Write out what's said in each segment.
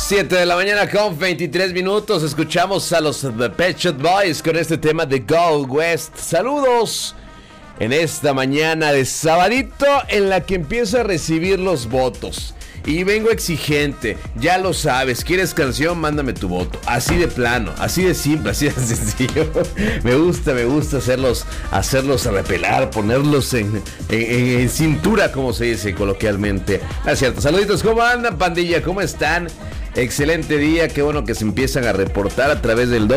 7 de la mañana con 23 minutos. Escuchamos a los The Pet Shop Boys con este tema de Go West. Saludos en esta mañana de sabadito en la que empiezo a recibir los votos. Y vengo exigente, ya lo sabes. ¿Quieres canción? Mándame tu voto. Así de plano, así de simple, así de sencillo. Me gusta hacerlos repelar, ponerlos en cintura, como se dice coloquialmente. No es cierto. Saluditos, ¿cómo andan, pandilla? ¿Cómo están? Excelente día, qué bueno que se empiezan a reportar a través del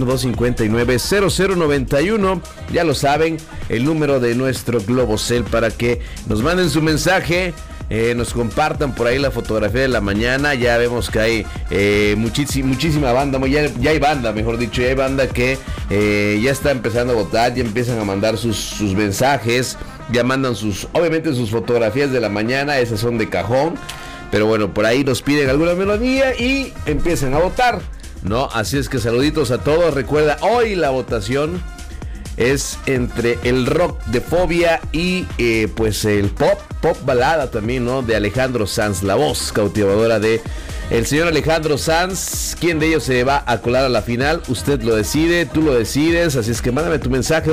271-259-0091. Ya lo saben, el número de nuestro Globocel para que nos manden su mensaje. Nos compartan por ahí la fotografía de la mañana. Ya vemos que hay muchísima banda, ya hay banda, mejor dicho, ya hay banda que ya está empezando a votar, ya empiezan a mandar sus mensajes, ya mandan obviamente sus fotografías de la mañana, esas son de cajón, pero bueno, por ahí nos piden alguna melodía y empiezan a votar, ¿no? Así es que saluditos a todos. Recuerda, hoy la votación es entre el rock de Fobia y pues el pop balada también, ¿no? De Alejandro Sanz, la voz cautivadora de el señor Alejandro Sanz. ¿Quién de ellos se va a colar a la final? Usted lo decide, tú lo decides, así es que mándame tu mensaje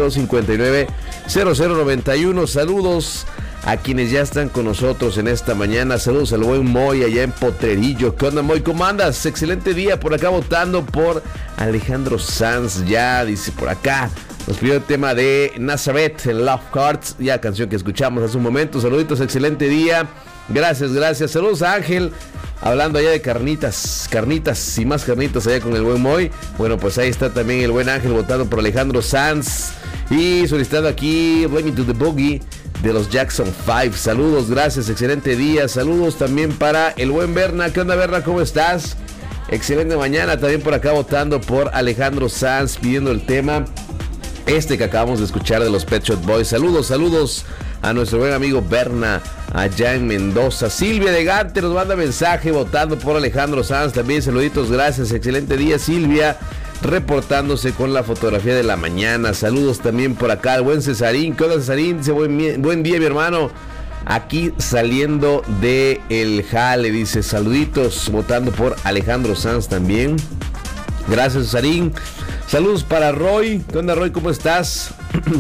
271-259-0091. Saludos a quienes ya están con nosotros en esta mañana. Saludos al buen Moy allá en Potrerillo. ¿Qué onda, Moy? ¿Cómo andas? Excelente día por acá votando por Alejandro Sanz. Ya dice por acá, nos pidió el tema de Nazareth, el Love Cards, ya canción que escuchamos hace un momento. Saluditos, excelente día. Gracias. Saludos a Ángel, hablando allá de carnitas y más carnitas allá con el buen Moy. Bueno, pues ahí está también el buen Ángel votando por Alejandro Sanz y solicitando aquí Bring Me to the Boogie de los Jackson 5. Saludos, gracias, excelente día. Saludos también para el buen Berna. ¿Qué onda, Berna? ¿Cómo estás? Excelente mañana, también por acá votando por Alejandro Sanz, pidiendo el tema que acabamos de escuchar de los Pet Shop Boys. Saludos a nuestro buen amigo Berna allá en Mendoza. Silvia de Gante nos manda mensaje votando por Alejandro Sanz. También saluditos, gracias, excelente día, Silvia, reportándose con la fotografía de la mañana. Saludos también por acá al buen Cesarín. ¿Qué onda, Cesarín? Dice buen día, mi hermano, aquí saliendo de el jale, dice saluditos, votando por Alejandro Sanz también. Gracias, Cesarín. Saludos para Roy. ¿Qué onda, Roy? ¿Cómo estás?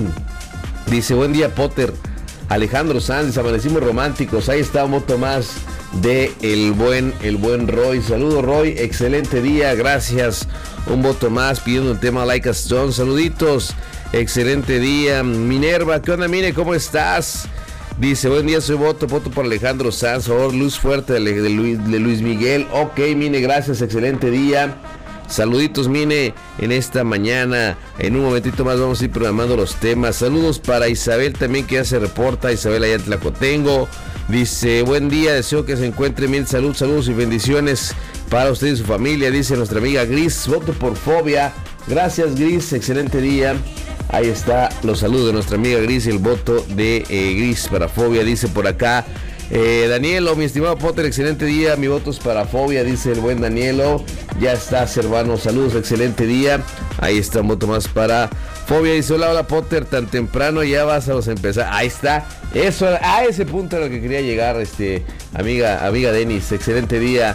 Dice, buen día, Potter. Alejandro Sanz, amanecimos románticos. Ahí está un voto más de el buen Roy. Saludos, Roy. Excelente día. Gracias. Un voto más pidiendo el tema Like a Stone. Saluditos. Excelente día. Minerva. ¿Qué onda, Mine? ¿Cómo estás? Dice, buen día, voto por Alejandro Sanz. Por favor, luz fuerte de Luis Miguel. Ok, Mine, gracias. Excelente día. Saluditos, Mine, en esta mañana. En un momentito más vamos a ir programando los temas. Saludos para Isabel también, que ya se reporta. Isabel allá en Tlacotengo. Dice, buen día, deseo que se encuentren bien. Saludos y bendiciones para usted y su familia. Dice nuestra amiga Gris, voto por Fobia. Gracias, Gris, excelente día. Ahí está los saludos de nuestra amiga Gris y el voto de Gris para Fobia. Dice por acá Danielo, mi estimado Potter, excelente día, mi voto es para Fobia, dice el buen Danielo. Ya está, Servano, saludos, excelente día. Ahí está un voto más para Fobia. Dice, hola Potter, tan temprano ya vas a empezar. Ahí está, eso, a ese punto a lo que quería llegar, amiga Denis, excelente día.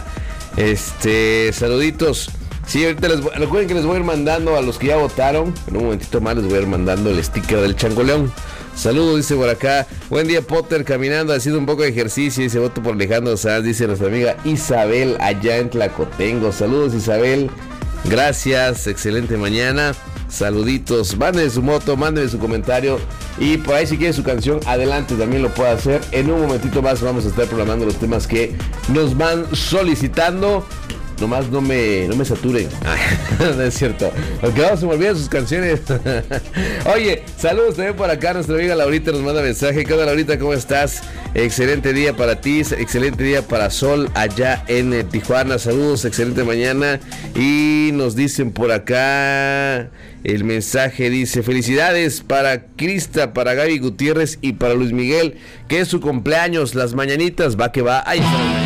Saluditos. Sí, ahorita recuerden que les voy a ir mandando a los que ya votaron. En un momentito más les voy a ir mandando el sticker del Changoleón. Saludos, dice por acá. Buen día, Potter, caminando, haciendo un poco de ejercicio. Dice, voto por Alejandro Sanz, dice nuestra amiga Isabel allá en Tlacotengo. Saludos, Isabel. Gracias, excelente mañana. Saluditos, mándenme su moto, mándenme su comentario. Y por ahí si quiere su canción, adelante, también lo puede hacer. En un momentito más vamos a estar programando los temas que nos van solicitando. Nomás no me saturen. No es cierto. Porque vamos a olvidar sus canciones. Oye, saludos también por acá. Nuestra amiga Laurita nos manda mensaje. ¿Qué onda, Laurita? ¿Cómo estás? Excelente día para ti. Excelente día para Sol allá en Tijuana. Saludos, excelente mañana. Y nos dicen por acá el mensaje. Dice, felicidades para Crista, para Gaby Gutiérrez y para Luis Miguel, que es su cumpleaños. Las mañanitas, va que va. Ahí está.